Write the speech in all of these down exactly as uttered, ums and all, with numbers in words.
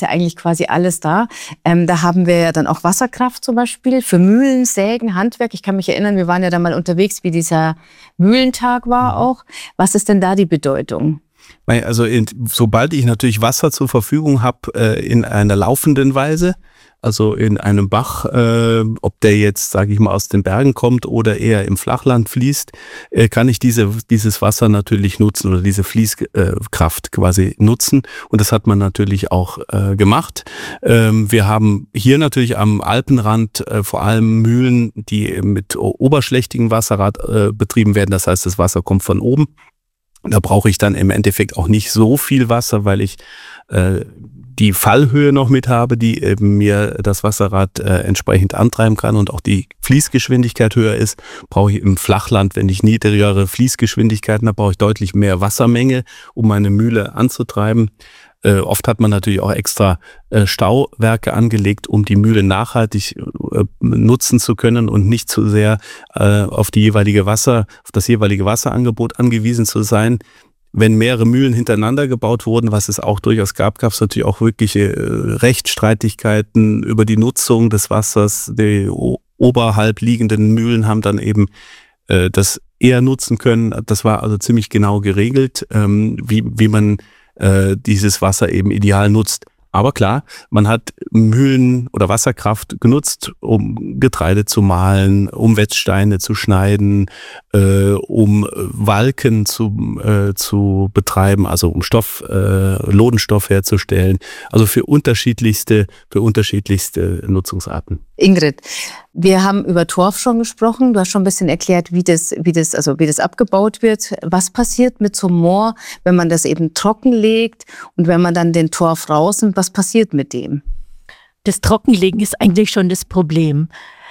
ja eigentlich quasi alles da. Ähm, da haben wir ja dann auch Wasserkraft zum Beispiel für Mühlen, Sägen, Handwerk. Ich kann mich erinnern, wir waren ja da mal unterwegs, wie dieser Mühlentag war auch. Was ist denn da die Bedeutung? Also in, sobald ich natürlich Wasser zur Verfügung habe äh, in einer laufenden Weise, also in einem Bach, äh, ob der jetzt, sage ich mal, aus den Bergen kommt oder eher im Flachland fließt, äh, kann ich diese, dieses Wasser natürlich nutzen oder diese Fließkraft quasi nutzen. Und das hat man natürlich auch äh, gemacht. Ähm, wir haben hier natürlich am Alpenrand äh, vor allem Mühlen, die mit oberschlächtigem Wasserrad äh, betrieben werden. Das heißt, das Wasser kommt von oben. Da brauche ich dann im Endeffekt auch nicht so viel Wasser, weil ich äh, die Fallhöhe noch mit habe, die eben mir das Wasserrad äh, entsprechend antreiben kann und auch die Fließgeschwindigkeit höher ist. Brauche ich im Flachland, wenn ich niedrigere Fließgeschwindigkeiten habe, brauche ich deutlich mehr Wassermenge, um meine Mühle anzutreiben. Äh, oft hat man natürlich auch extra äh, Stauwerke angelegt, um die Mühle nachhaltig äh, nutzen zu können und nicht zu sehr äh, auf die jeweilige Wasser, auf das jeweilige Wasserangebot angewiesen zu sein. Wenn mehrere Mühlen hintereinander gebaut wurden, was es auch durchaus gab, gab es natürlich auch wirkliche äh, Rechtsstreitigkeiten über die Nutzung des Wassers. Die o- oberhalb liegenden Mühlen haben dann eben äh, das eher nutzen können. Das war also ziemlich genau geregelt, ähm, wie, wie man äh, dieses Wasser eben ideal nutzt. Aber klar, man hat Mühlen oder Wasserkraft genutzt, um Getreide zu mahlen, um Wetzsteine zu schneiden, äh, um Walken zu, äh, zu betreiben, also um Stoff, äh, Lodenstoff herzustellen. Also für unterschiedlichste, für unterschiedlichste Nutzungsarten. Ingrid, wir haben über Torf schon gesprochen. Du hast schon ein bisschen erklärt, wie das, wie das, also wie das abgebaut wird. Was passiert mit so einem Moor, wenn man das eben trockenlegt und wenn man dann den Torf rausnimmt? Was passiert mit dem? Das Trockenlegen ist eigentlich schon das Problem.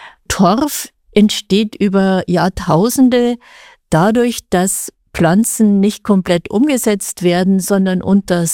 Torf entsteht über Jahrtausende dadurch, dass Pflanzen nicht komplett umgesetzt werden, sondern unter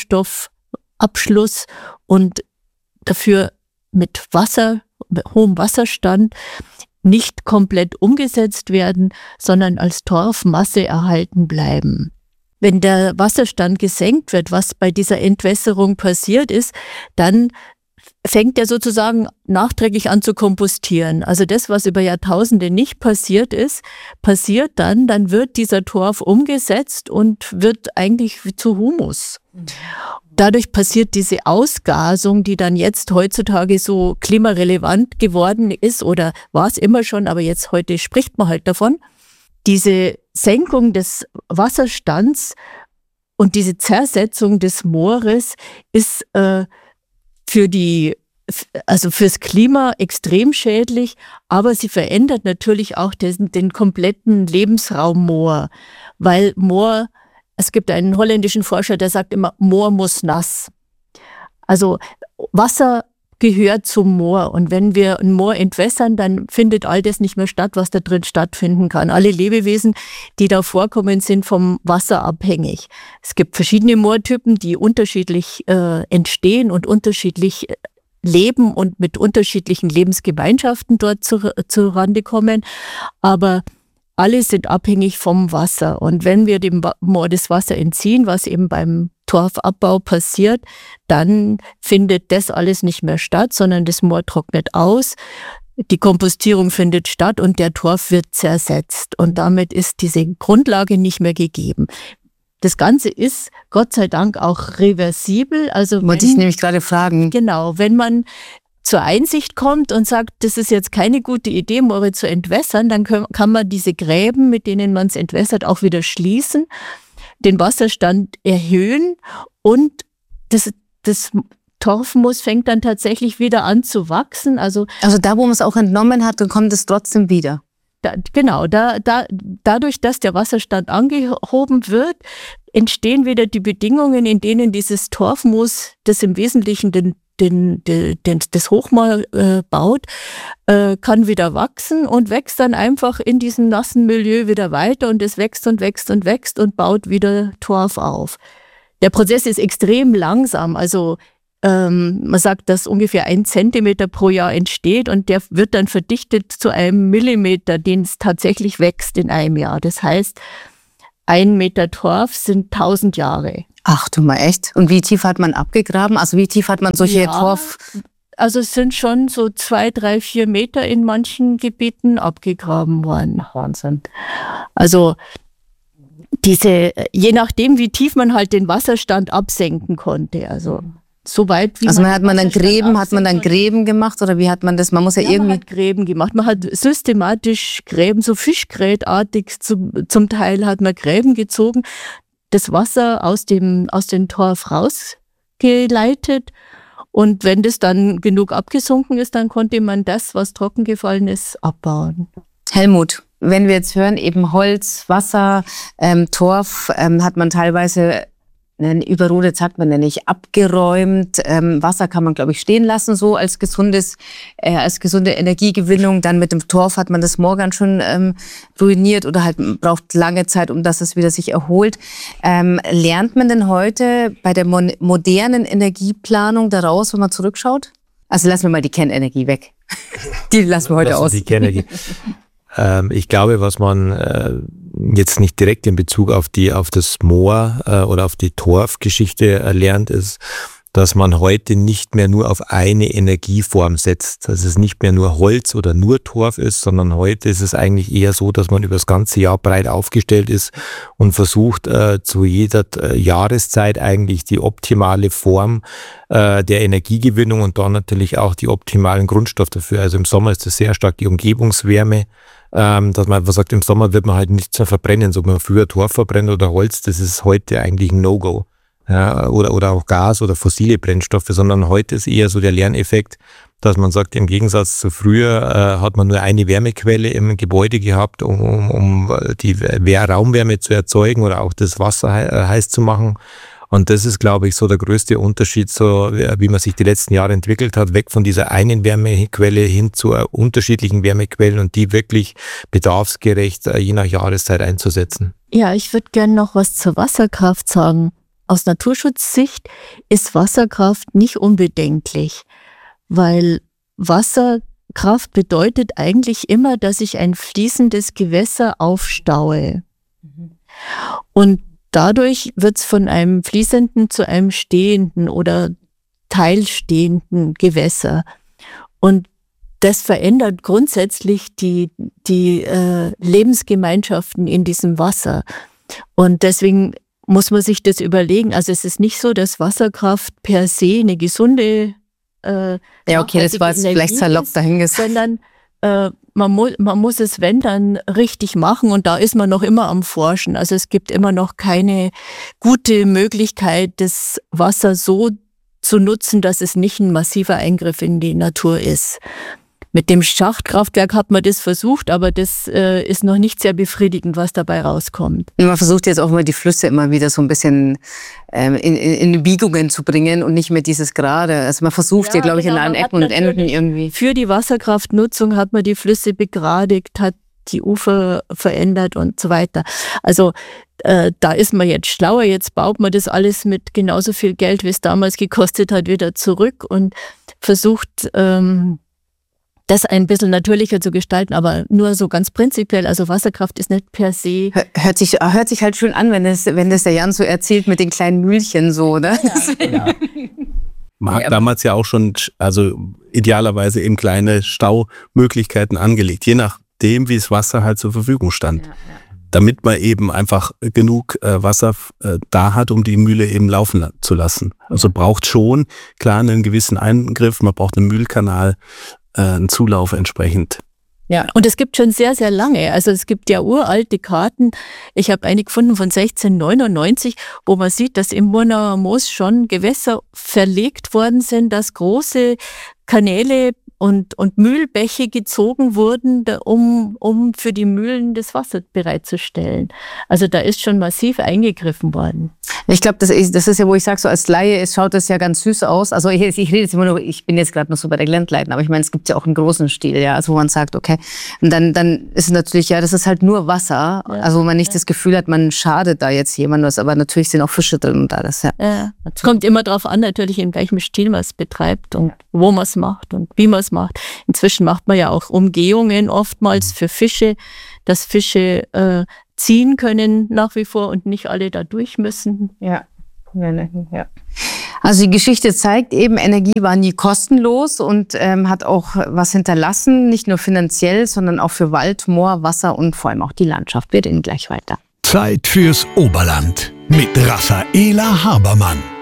Sauerstoffabschluss und dafür mit Wasser, mit hohem Wasserstand nicht komplett umgesetzt werden, sondern als Torfmasse erhalten bleiben. Wenn der Wasserstand gesenkt wird, was bei dieser Entwässerung passiert ist, dann fängt er sozusagen nachträglich an zu kompostieren. Also das, was über Jahrtausende nicht passiert ist, passiert dann, dann wird dieser Torf umgesetzt und wird eigentlich zu Humus. Dadurch passiert diese Ausgasung, die dann jetzt heutzutage so klimarelevant geworden ist oder war es immer schon, aber jetzt heute spricht man halt davon. Diese Senkung des Wasserstands und diese Zersetzung des Moores ist äh, für die, also fürs Klima extrem schädlich, aber sie verändert natürlich auch den, den kompletten Lebensraum Moor, weil Moor, es gibt einen holländischen Forscher, der sagt immer, Moor muss nass. Also Wasser gehört zum Moor und wenn wir ein Moor entwässern, dann findet all das nicht mehr statt, was da drin stattfinden kann. Alle Lebewesen, die da vorkommen, sind vom Wasser abhängig. Es gibt verschiedene Moortypen, die unterschiedlich äh, entstehen und unterschiedlich leben und mit unterschiedlichen Lebensgemeinschaften dort zu, zurande kommen, aber alle sind abhängig vom Wasser. Und wenn wir dem Moor das Wasser entziehen, was eben beim Torfabbau passiert, dann findet das alles nicht mehr statt, sondern das Moor trocknet aus, die Kompostierung findet statt und der Torf wird zersetzt. Und damit ist diese Grundlage nicht mehr gegeben. Das Ganze ist Gott sei Dank auch reversibel. Also wollte ich nämlich gerade fragen. Genau, wenn man zur Einsicht kommt und sagt, das ist jetzt keine gute Idee, Moore zu entwässern, dann kann man diese Gräben, mit denen man es entwässert, auch wieder schließen, den Wasserstand erhöhen und das, das Torfmoos fängt dann tatsächlich wieder an zu wachsen. Also, also da, wo man es auch entnommen hat, dann kommt es trotzdem wieder. Da, genau, da, da, dadurch, dass der Wasserstand angehoben wird, entstehen wieder die Bedingungen, in denen dieses Torfmoos, das im Wesentlichen den Den, den, den, das Hochmoor äh, baut, äh, kann wieder wachsen und wächst dann einfach in diesem nassen Milieu wieder weiter und es wächst und wächst und wächst und baut wieder Torf auf. Der Prozess ist extrem langsam, also ähm, man sagt, dass ungefähr ein Zentimeter pro Jahr entsteht und der wird dann verdichtet zu einem Millimeter, den es tatsächlich wächst in einem Jahr. Das heißt, ein Meter Torf sind tausend Jahre. Ach du mal, echt? Und wie tief hat man abgegraben? Also wie tief hat man solche Ja, Torf... Also es sind schon so zwei, drei, vier Meter in manchen Gebieten abgegraben worden. Wahnsinn. Also diese, je nachdem, wie tief man halt den Wasserstand absenken konnte. Also so weit wie Also man man hat man dann Wasserstand Gräben, hat man dann absenken Gräben gemacht oder wie hat man das? Man muss ja, Ja, irgendwie... man hat Gräben gemacht. Man hat systematisch Gräben, so fischgrätartig zum, zum Teil hat man Gräben gezogen, das Wasser aus dem, aus dem Torf rausgeleitet. Und wenn das dann genug abgesunken ist, dann konnte man das, was trocken gefallen ist, abbauen. Helmut, wenn wir jetzt hören, eben Holz, Wasser, ähm, Torf, ähm, hat man teilweise, ne, überrodet sagt man ja nicht, abgeräumt. Ähm, Wasser kann man, glaube ich, stehen lassen, so als gesundes, äh, als gesunde Energiegewinnung. Dann mit dem Torf hat man das Moor ganz schön ähm, ruiniert oder halt braucht lange Zeit, um dass es wieder sich erholt. Ähm, lernt man denn heute bei der mon- modernen Energieplanung daraus, wenn man zurückschaut? Also lassen wir mal die Kernenergie weg. Die lassen wir heute Lassen aus. Die Kernenergie. ähm, ich glaube, was man äh, jetzt nicht direkt in Bezug auf die auf das Moor äh, oder auf die Torfgeschichte äh, lernt, ist, dass man heute nicht mehr nur auf eine Energieform setzt. Dass es nicht mehr nur Holz oder nur Torf ist, sondern heute ist es eigentlich eher so, dass man über das ganze Jahr breit aufgestellt ist und versucht, äh, zu jeder äh, Jahreszeit eigentlich die optimale Form äh, der Energiegewinnung und dann natürlich auch die optimalen Grundstoffe dafür. Also im Sommer ist das sehr stark die Umgebungswärme, ähm, dass man einfach sagt, im Sommer wird man halt nichts mehr verbrennen, so wie man früher Torf verbrennt oder Holz, das ist heute eigentlich ein No-Go. Ja, oder, oder auch Gas oder fossile Brennstoffe, sondern heute ist eher so der Lerneffekt, dass man sagt, im Gegensatz zu früher äh, hat man nur eine Wärmequelle im Gebäude gehabt, um, um, um die Raumwärme zu erzeugen oder auch das Wasser he- heiß zu machen. Und das ist, glaube ich, so der größte Unterschied, so wie man sich die letzten Jahre entwickelt hat, weg von dieser einen Wärmequelle hin zu unterschiedlichen Wärmequellen und die wirklich bedarfsgerecht äh, je nach Jahreszeit einzusetzen. Ja, ich würde gerne noch was zur Wasserkraft sagen. Aus Naturschutzsicht ist Wasserkraft nicht unbedenklich, weil Wasserkraft bedeutet eigentlich immer, dass ich ein fließendes Gewässer aufstaue. Und dadurch wird es von einem fließenden zu einem stehenden oder teilstehenden Gewässer. Und das verändert grundsätzlich die, die äh, Lebensgemeinschaften in diesem Wasser. Und deswegen muss man sich das überlegen. Also es ist nicht so, dass Wasserkraft per se eine gesunde äh, Ja, okay, das war jetzt vielleicht salopp dahingesagt. Sondern äh, man, mu- man muss es, wenn, dann richtig machen und da ist man noch immer am Forschen. Also es gibt immer noch keine gute Möglichkeit, das Wasser so zu nutzen, dass es nicht ein massiver Eingriff in die Natur ist. Mit dem Schachtkraftwerk hat man das versucht, aber das äh, ist noch nicht sehr befriedigend, was dabei rauskommt. Man versucht jetzt auch mal die Flüsse immer wieder so ein bisschen ähm, in, in, in Biegungen zu bringen und nicht mehr dieses Gerade. Also man versucht ja, Ja, glaube ich, genau, in allen man hat Ecken und Enden natürlich irgendwie. Für die Wasserkraftnutzung hat man die Flüsse begradigt, hat die Ufer verändert und so weiter. Also äh, da ist man jetzt schlauer, jetzt baut man das alles mit genauso viel Geld, wie es damals gekostet hat, wieder zurück und versucht, ähm, das ein bisschen natürlicher zu gestalten, aber nur so ganz prinzipiell. Also Wasserkraft ist nicht per se. Hört sich, hört sich halt schön an, wenn das, wenn das der Jan so erzählt mit den kleinen Mühlchen so, ne? Ja. Man hat Ja, damals ja auch schon, also idealerweise eben kleine Staumöglichkeiten angelegt, je nachdem, wie das Wasser halt zur Verfügung stand. Ja, ja. Damit man eben einfach genug äh, Wasser äh, da hat, um die Mühle eben laufen la- zu lassen. Also braucht schon, klar, einen gewissen Eingriff, man braucht einen Mühlkanal, äh, einen Zulauf entsprechend. Ja, und es gibt schon sehr, sehr lange. Also es gibt ja uralte Karten. Ich habe eine gefunden von sechzehnhundertneunundneunzig, wo man sieht, dass im Murnauer Moos schon Gewässer verlegt worden sind, dass große Kanäle und, und Mühlbäche gezogen wurden, da, um, um für die Mühlen das Wasser bereitzustellen. Also da ist schon massiv eingegriffen worden. Ich glaube, das ist, das ist ja, wo ich sage, so als Laie, es schaut das ja ganz süß aus. Also ich, ich rede jetzt immer nur, ich bin jetzt gerade noch so bei der Glendleiten, aber ich meine, es gibt ja auch einen großen Stil, ja, also wo man sagt, okay, und dann, dann ist es natürlich, ja, das ist halt nur Wasser, Ja, also wo man nicht ja. das Gefühl hat, man schadet da jetzt jemand was, aber natürlich sind auch Fische drin und alles, ja. Ja, es kommt immer darauf an, natürlich, in welchem Stil man es betreibt und wo man es macht und wie man es macht. Inzwischen macht man ja auch Umgehungen oftmals für Fische, dass Fische äh, ziehen können nach wie vor und nicht alle da durch müssen. Ja. Ja. Also die Geschichte zeigt eben, Energie war nie kostenlos und ähm, hat auch was hinterlassen, nicht nur finanziell, sondern auch für Wald, Moor, Wasser und vor allem auch die Landschaft. Wir reden gleich weiter. Zeit fürs Oberland mit Raffaela Habermann.